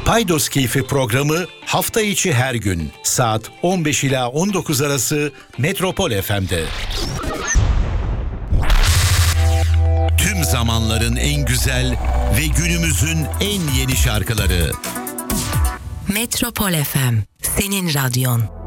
Paydos Keyfi programı hafta içi her gün saat 15 ila 19 arası Metropol FM'de. Tüm zamanların en güzel ve günümüzün en yeni şarkıları. Metropol FM, senin radyon.